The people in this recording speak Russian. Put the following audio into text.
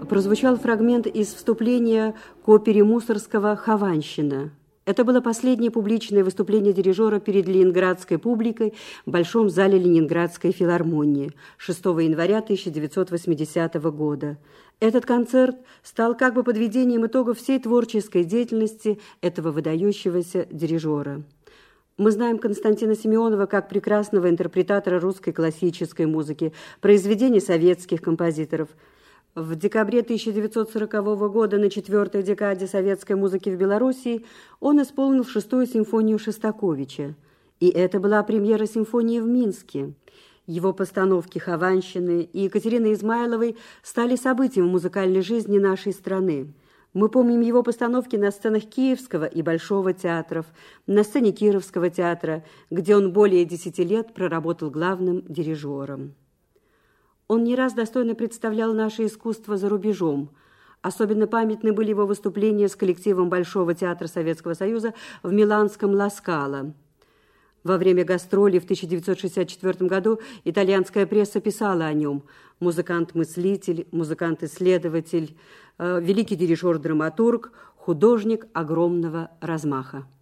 прозвучал фрагмент из вступления к опере Мусоргского «Хованщина». Это было последнее публичное выступление дирижера перед ленинградской публикой в Большом зале Ленинградской филармонии 6 января 1980 года. Этот концерт стал как бы подведением итогов всей творческой деятельности этого выдающегося дирижера. Мы знаем Константина Симеонова как прекрасного интерпретатора русской классической музыки, произведений советских композиторов. В декабре 1940 года, на 4-й декаде советской музыки в Белоруссии, он исполнил 6-ю симфонию Шостаковича. И это была премьера симфонии в Минске. Его постановки «Хованщины» и Екатерины Измайловой стали событием в музыкальной жизни нашей страны. Мы помним его постановки на сценах Киевского и Большого театров, на сцене Кировского театра, где он более 10 лет проработал главным дирижером. Он не раз достойно представлял наше искусство за рубежом. Особенно памятны были его выступления с коллективом Большого театра Советского Союза в миланском Ла Скала. Во время гастролей в 1964 году итальянская пресса писала о нем: музыкант-мыслитель, музыкант-исследователь, великий дирижер-драматург, художник огромного размаха.